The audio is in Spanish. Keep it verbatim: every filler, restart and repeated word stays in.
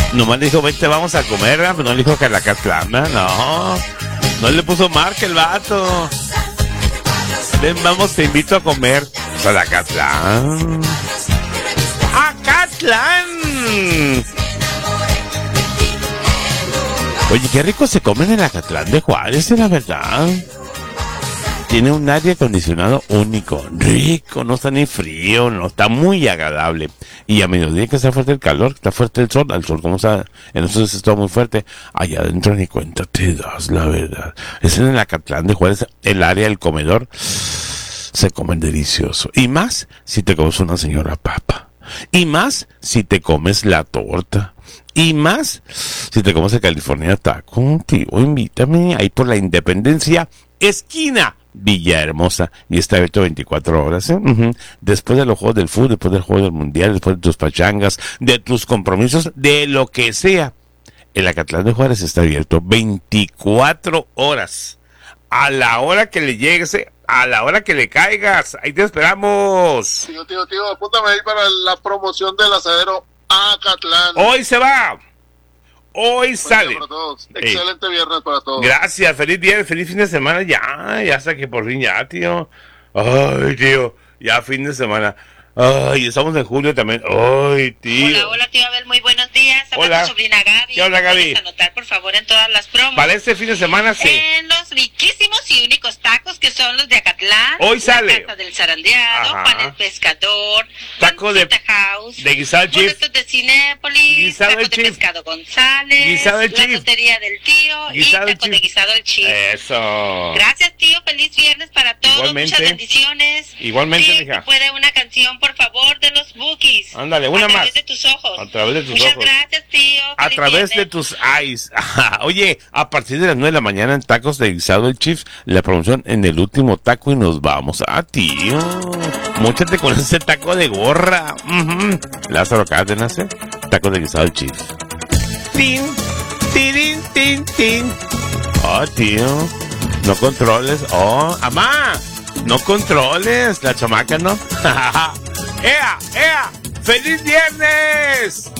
Nomás le dijo, vente, vamos a comer, ¿verdad? Pero no le dijo que a la Catlana, no. No le puso marca el vato. Ven, vamos, te invito a comer. A la Catlán. ¡A Catlán! Oye, qué rico se comen en la Catlán de Juárez, es la verdad. Tiene un aire acondicionado único, rico, no está ni frío, no está muy agradable. Y a mediodía que está fuerte el calor, está fuerte el sol, el sol como está, entonces está muy fuerte. Allá adentro ni cuenta te das, la verdad. Es en el Acatlán de Juárez, el área del comedor, se comen delicioso. Y más si te comes una señora papa. Y más si te comes la torta. Y más si te comes el California Taco, tío, invítame ahí por la Independencia, esquina Villahermosa, y está abierto veinticuatro horas, ¿eh? Uh-huh. Después de los juegos del fútbol, después del juego del mundial, después de tus pachangas, de tus compromisos, de lo que sea, el Acatlán de Juárez está abierto veinticuatro horas. A la hora que le llegues, a la hora que le caigas, ahí te esperamos. Tío, tío, tío, apúntame ahí para la promoción del asadero Acatlán. Hoy se va. Hoy sale. Para todos. Excelente eh. viernes para todos. Gracias, feliz viernes, feliz fin de semana ya, ya hasta que por fin ya, tío. Ay, tío, ya fin de semana. Ay, estamos en julio también. Ay, tío. Hola, hola, tío Abel, muy buenos días. Habla Hola. tu sobrina Gaby. ¿Qué onda, Gaby? Puedes anotar, por favor, en todas las promos. Para este fin de semana, sí. En los riquísimos y únicos tacos que son los de Acatlán. Hoy sale. La Casa del Zarandeado, Ajá. Pan el Pescador, Taco de, House, de guisado el chief. boletos de Cinépolis, Guisado taco el de chief. pescado González, Guisado el la chief. lotería del tío Guisado y el taco chief. de guisado el chief. Eso. Gracias, tío. Feliz viernes para todos. Igualmente. Muchas bendiciones. Igualmente, sí, mija. si puede una canción, por favor, de los Bookies. Ándale, una a más. A través de tus ojos. A través de tus Muchas ojos. gracias, tío. A Feliz través viernes. de tus eyes. Oye, a partir de las nueve de la mañana en Tacos de Guisado el Chief, la promoción en el último taco y nos vamos. Ah, tío. Móchate con ese taco de gorra. Uh-huh. Lázaro Cárdenas, ¿eh? Taco de Guisado el Chief. Tin, tin, tin, tin. Oh, tío. No controles. Oh, amá. No controles. La chamaca, ¿no? ¡Ea, ea! ¡Feliz viernes!